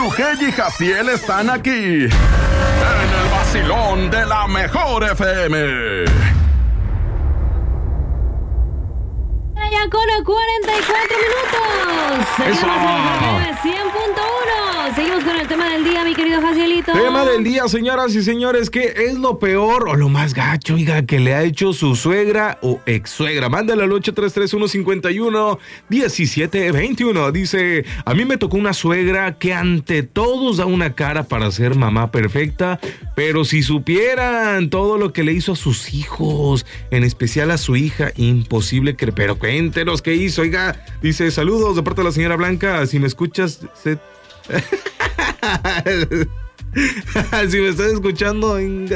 Sujei y Jaciel están aquí en el vacilón de la Mejor FM. Ya con 44 minutos. Seguimos en 100.1. Seguimos con el tema del día, mi querido Jacielito. Tema del día, señoras y señores, ¿qué es lo peor o lo más gacho, oiga, que le ha hecho su suegra o ex suegra? Mándale al 833-151-1721. Dice, a mí me tocó una suegra que ante todos da una cara para ser mamá perfecta, pero si supieran todo lo que le hizo a sus hijos, en especial a su hija, imposible que... Pero cuéntenos qué hizo, oiga. Dice, saludos de parte de la señora Blanca, si me escuchas... Si me estás escuchando,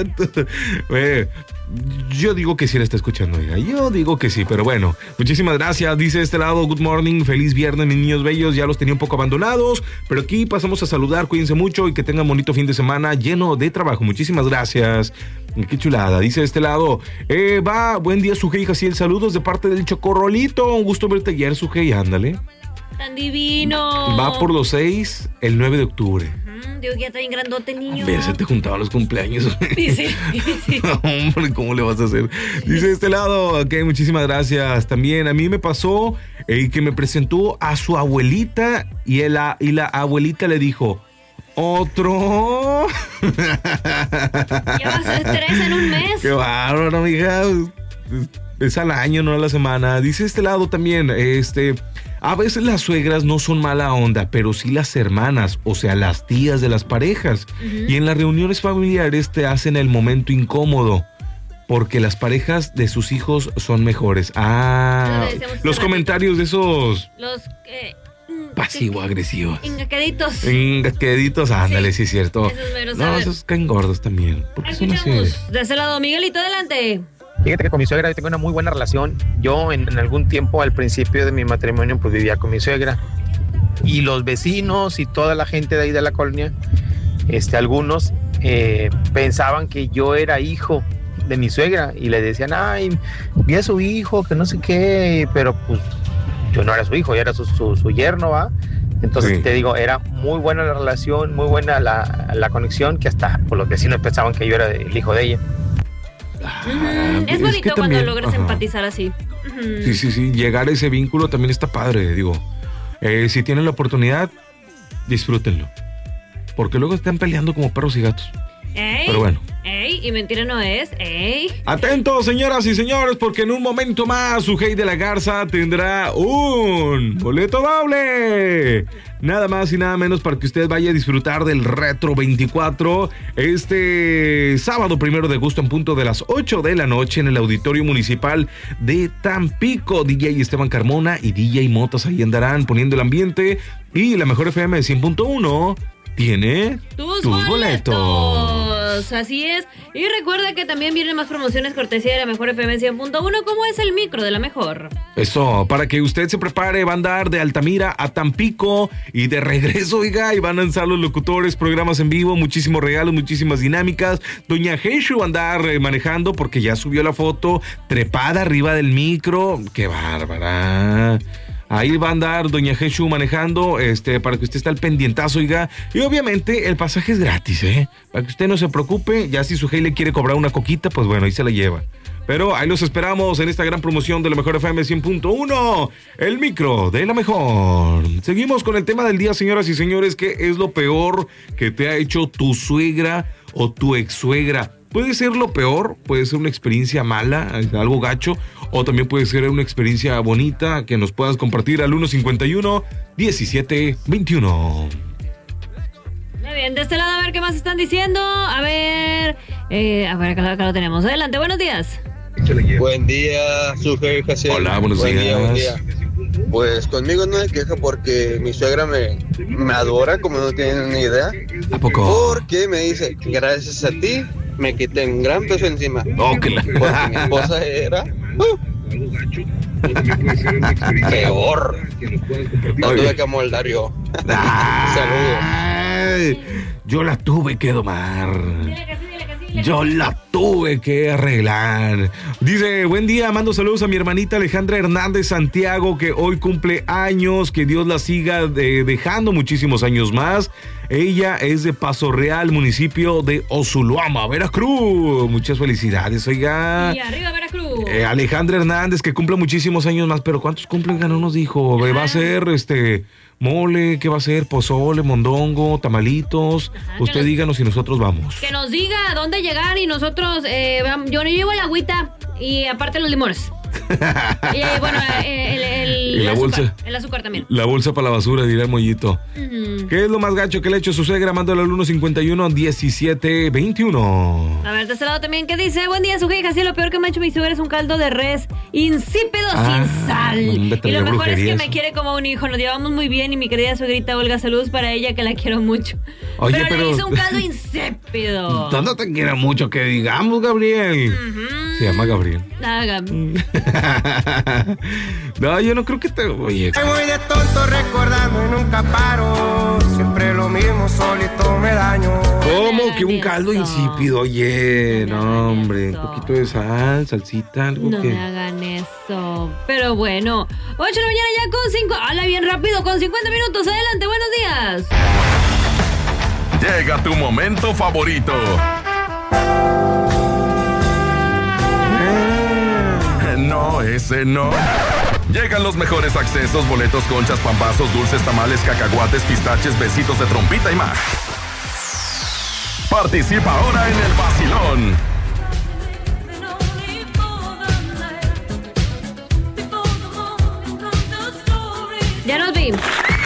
yo digo que sí la está escuchando, oiga. Yo digo que sí, pero bueno, muchísimas gracias. Dice este lado, good morning, feliz viernes, mis niños bellos. Ya los tenía un poco abandonados, pero aquí pasamos a saludar. Cuídense mucho y que tengan bonito fin de semana lleno de trabajo. Muchísimas gracias. Qué chulada. Dice este lado, buen día, Sujei Jaciel. Saludos de parte del Chocorrolito. Un gusto verte ayer, Sujei. Ándale. Tan divino. Va por los 6 el 9 de octubre. Digo que ya está bien grandote, niño. Mira, se te juntaban los cumpleaños. Sí. Hombre, ¿cómo le vas a hacer? Dice este lado, ok, muchísimas gracias. También a mí me pasó que me presentó a su abuelita y la abuelita le dijo, ¿otro? Ya vas a ser 3 en un mes. Qué bárbaro, mija. Es al año, no a la semana. Dice este lado también, a veces las suegras no son mala onda, pero sí las hermanas, o sea, las tías de las parejas. Uh-huh. Y en las reuniones familiares te hacen el momento incómodo, porque las parejas de sus hijos son mejores. Los comentarios de esos... Los... pasivo-agresivos. Engasqueditos, ándale, sí es cierto. Esos caen gordos también. ¿Por qué son así? De ese lado, Miguelito, adelante. Fíjate que con mi suegra yo tengo una muy buena relación. Yo en algún tiempo al principio de mi matrimonio pues vivía con mi suegra y los vecinos y toda la gente de ahí de la colonia, algunos pensaban que yo era hijo de mi suegra y le decían, ay, vi a su hijo, que no sé qué, pero pues yo no era su hijo, yo era su yerno, ¿va? Entonces, sí. Te digo, era muy buena la relación, muy buena la conexión, que hasta pues, los vecinos pensaban que yo era el hijo de ella. Es bonito que cuando también, logras empatizar así. Sí. Llegar a ese vínculo también está padre, digo. Si tienen la oportunidad, disfrútenlo. Porque luego están peleando como perros y gatos. Pero bueno. Y mentira no es. Atentos, señoras y señores, porque en un momento más Sujei de la Garza tendrá un boleto doble. Nada más y nada menos para que usted vaya a disfrutar del Retro 24 este sábado 1 de agosto en punto de las 8 de la noche en el Auditorio Municipal de Tampico. DJ Esteban Carmona y DJ Motas ahí andarán poniendo el ambiente y la Mejor FM de 100.1 tiene tus boletos. Así es. Y recuerda que también vienen más promociones cortesía de la Mejor FM 100.1, como es el micro de la Mejor. Eso, para que usted se prepare, va a andar de Altamira a Tampico y de regreso, oiga, y van a lanzar los locutores, programas en vivo, muchísimos regalos, muchísimas dinámicas. Doña Jeshu va a andar manejando porque ya subió la foto trepada arriba del micro. ¡Qué bárbara! Ahí va a andar Doña Jeshu manejando, para que usted esté al pendientazo, oiga. Y obviamente el pasaje es gratis, para que usted no se preocupe. Ya si Sujei le quiere cobrar una coquita, pues bueno, ahí se la lleva. Pero ahí los esperamos en esta gran promoción de la Mejor FM 100.1, el micro de la Mejor. Seguimos con el tema del día, señoras y señores. ¿Qué es lo peor que te ha hecho tu suegra o tu ex suegra? Puede ser lo peor, puede ser una experiencia mala, algo gacho, o también puede ser una experiencia bonita que nos puedas compartir al 151-1721. Muy bien, de este lado a ver qué más están diciendo. A ver, acá lo tenemos. Adelante, buenos días. Buen día, Sujei Jaciel. Hola, buenos días. Buen día. Pues conmigo no me queja porque mi suegra me adora, como no tienen ni idea. ¿A poco? Porque me dice, gracias a ti, me quité un gran peso encima. Porque mi esposa era peor. La tuve que amoldar yo. Saludos. Yo la tuve que domar. Yo la tuve que arreglar. Dice, buen día, mando saludos a mi hermanita Alejandra Hernández Santiago, que hoy cumple años, que Dios la siga dejando muchísimos años más. Ella es de Paso Real, municipio de Osuluama, Veracruz. Muchas felicidades, oiga. Y arriba Veracruz. Alejandra Hernández, que cumple muchísimos años más, pero ¿cuántos cumplen? No nos dijo. Va a ser mole, ¿qué va a ser? Pozole, mondongo, tamalitos. Usted díganos y nosotros vamos. Que nos diga a dónde llegar y nosotros, yo le llevo la agüita y aparte los limones. Y bueno, la bolsa. El azúcar también. La bolsa para la basura, dirá el Mollito. ¿Qué es lo más gacho que le ha hecho su suegra? Mándale al 151-1721. A ver, de este lado también, ¿qué dice? Buen día, su hija. Sí, lo peor que me ha hecho mi suegra es un caldo de res insípido sin sal. Y lo mejor es que me quiere como un hijo. Nos llevamos muy bien y mi querida suegrita Olga, saludos para ella, que la quiero mucho. Oye, pero le hizo un caldo insípido. No te quiera mucho, que digamos, Gabriel. Se llama Gabriel. No, yo no creo que te... Oye. Ay, voy de tonto recordando y nunca paro. Siempre lo mismo, solito me daño. ¿Cómo que un caldo insípido? Oye, no, hombre, un poquito de sal, salsita, algo no que... me hagan eso. Pero bueno, 8 de la mañana ya con 5... ¡Hala, bien rápido! Con 50 minutos. Adelante, buenos días. Llega tu momento favorito. No, ese no. Llegan los mejores accesos, boletos, conchas, pambazos, dulces, tamales, cacahuates, pistaches, besitos de trompita y más. Participa ahora en el vacilón. Ya nos vi.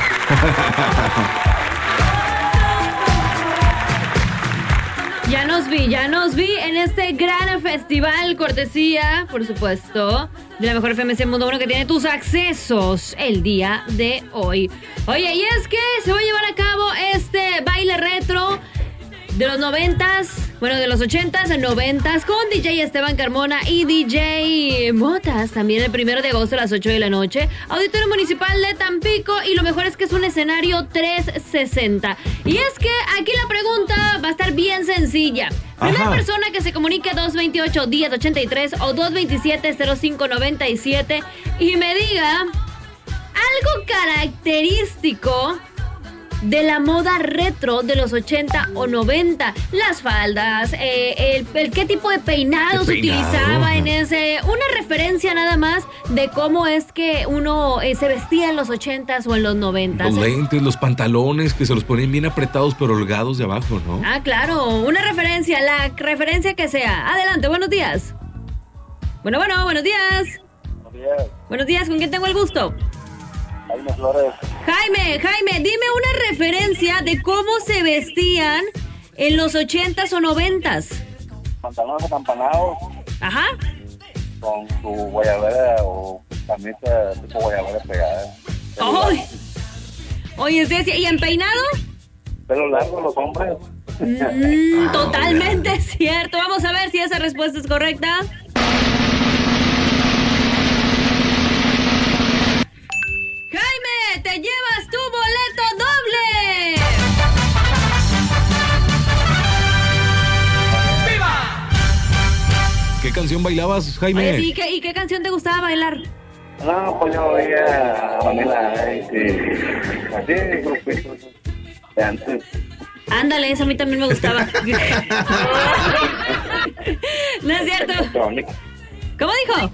Ya nos vi en este gran festival, cortesía, por supuesto, de la mejor FM 100.1, que tiene tus accesos el día de hoy. Oye, y es que se va a llevar a cabo este baile retro de los 90s, bueno, de los 80s, 90s, con DJ Esteban Carmona y DJ Motas, también el 1 de agosto a las 8 de la noche, Auditorio Municipal de Tampico, y lo mejor es que es un escenario 360. Y es que aquí la pregunta va a estar bien sencilla. Primera persona que se comunique 228-1083 o 227-0597 y me diga algo característico de la moda retro de los 80 o 90, las faldas, el qué tipo de peinado se utilizaba en ese, una referencia nada más de cómo es que uno se vestía en los 80s o en los 90s. Los lentes, los pantalones que se los ponen bien apretados pero holgados de abajo, ¿no? Ah, claro, una referencia, la referencia que sea. Adelante, buenos días. Buenos días. Buenos días. Buenos días, ¿con quién tengo el gusto? Jaime Flores. Jaime, dime una referencia de cómo se vestían en los 80s o 90s. Pantalones acampanados. Ajá. Con su guayabera o camisa tipo guayabera pegada. ¡Ay! Oye, ¿y en peinado? Pelo largo los hombres. Totalmente cierto. Vamos a ver si esa respuesta es correcta. Jaime, te llevas tu boleto doble. ¡Viva! ¿Qué canción bailabas, Jaime? Oye, sí, ¿y qué canción te gustaba bailar? No, pues yo oía Vanilla Ice, así, grupitos de antes. Ándale, eso a mí también me gustaba. No es cierto. ¿Cómo dijo?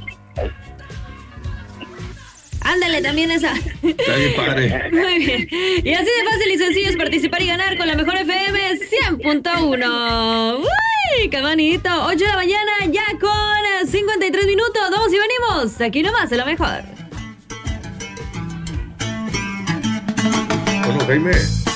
Ándale, también esa. Está bien padre. Muy bien. Y así de fácil y sencillo es participar y ganar con la mejor FM 100.1. ¡Uy! ¡Qué bonito! 8 de la mañana, ya con 53 minutos. Vamos y venimos. Aquí nomás, es la mejor. Bueno, Jaime.